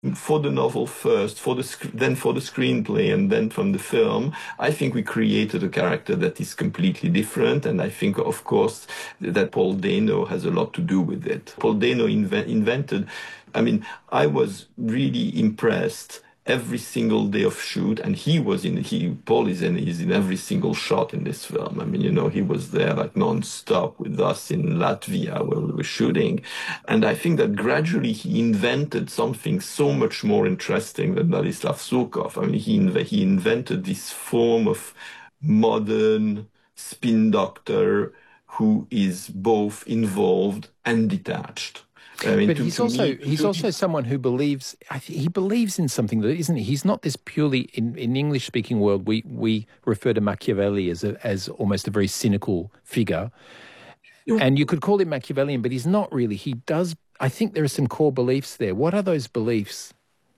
for the novel first, then for the screenplay, and then from the film, I think we created a character that is completely different. And I think, of course, that Paul Dano has a lot to do with it. Paul Dano invented, I mean, I was really impressed every single day of shoot, and Paul is in every single shot in this film. I mean, he was there like non-stop with us in Latvia where we were shooting. And I think that gradually he invented something so much more interesting than Ladislav Surkov. I mean, he invented this form of modern spin doctor who is both involved and detached. I mean, but he's also someone who believes. He believes in something, that isn't he? He's not this purely in English speaking world. We refer to Machiavelli as almost a very cynical figure, and you could call him Machiavellian, but he's not really. He does. I think there are some core beliefs there. What are those beliefs?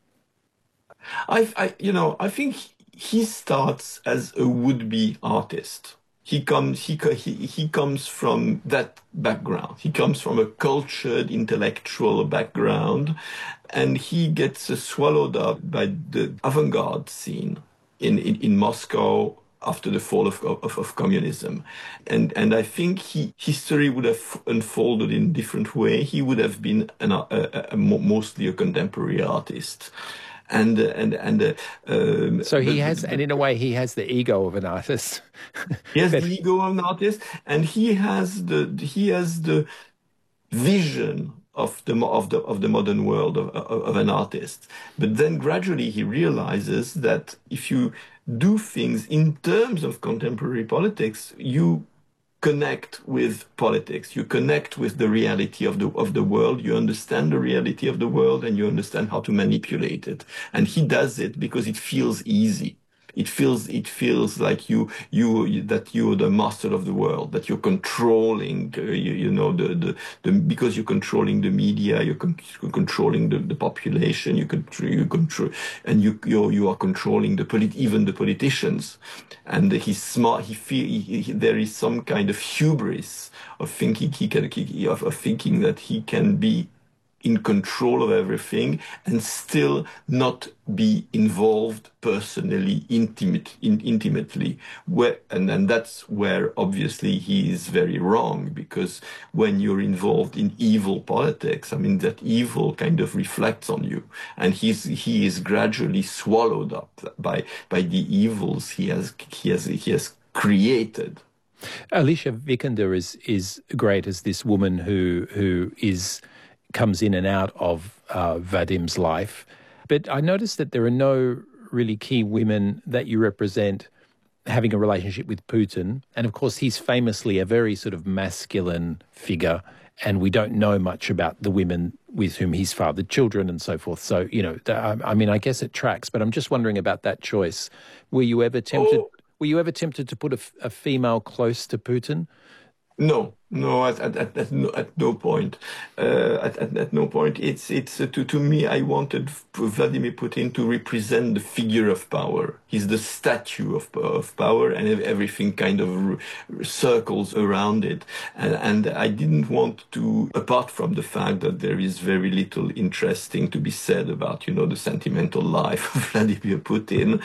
I think he starts as a would-be artist. He comes from that background. He comes from a cultured intellectual background, and he gets swallowed up by the avant-garde scene in Moscow after the fall of communism. And I think history would have unfolded in a different way. He would have been mostly a contemporary artist. So he has, and in a way, he has the ego of an artist. He has the ego of an artist, and he has the vision of the modern world of an artist. But then gradually he realizes that if you do things in terms of contemporary politics, you connect with politics, you connect with the reality of the world, you understand the reality of the world, and you understand how to manipulate it. And he does it because it feels easy. It feels like that you're the master of the world, that you're controlling, because you're controlling the media, you're controlling the population, you control, and you are controlling even the politicians. And he's smart. There is some kind of hubris of thinking that he can be in control of everything and still not be involved personally, intimately. And that's where obviously he is very wrong, because when you're involved in evil politics, I mean, that evil kind of reflects on you, and he is gradually swallowed up by the evils he has created. Alicia Vikander is great as this woman who comes in and out of Vadim's life. But I noticed that there are no really key women that you represent having a relationship with Putin. And of course, he's famously a very sort of masculine figure, and we don't know much about the women with whom he's fathered children and so forth. So, I mean, I guess it tracks, but I'm just wondering about that choice. Were you ever tempted to put a female close to Putin? No, at no point. At no point. It's to me. I wanted Vladimir Putin to represent the figure of power. He's the statue of power, and everything kind of circles around it. And I didn't want to, apart from the fact that there is very little interesting to be said about, the sentimental life of Vladimir Putin.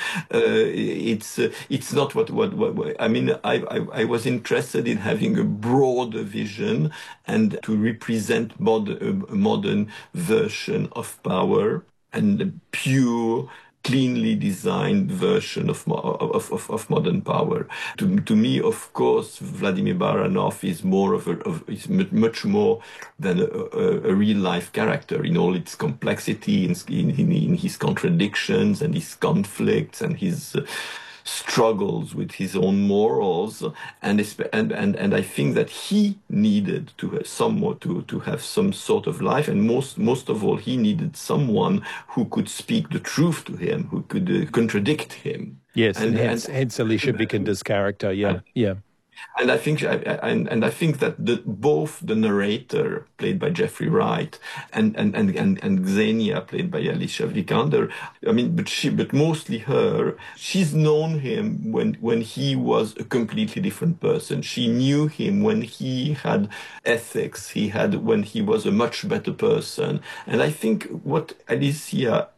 It's not what I mean. I was interested in having a broader vision and to represent a modern version of power, and a pure, cleanly designed version of modern power. To me, of course, Vladimir Baranov is much more than a real life character in all its complexity, in his contradictions and his conflicts and his struggles with his own morals, and I think that he needed to have some sort of life, and most of all, he needed someone who could speak the truth to him, who could contradict him. Yes, and hence Alicia Vikander's character. Yeah. And I think that both the narrator, played by Jeffrey Wright, and Xenia, played by Alicia Vikander, I mean, but mostly her, she's known him when he was a completely different person. She knew him when he had ethics, when he was a much better person. And I think what Alicia